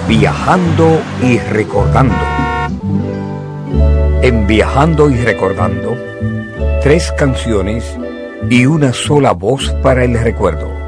Viajando y recordando. En Viajando y recordando, 3 canciones y una sola voz para el recuerdo.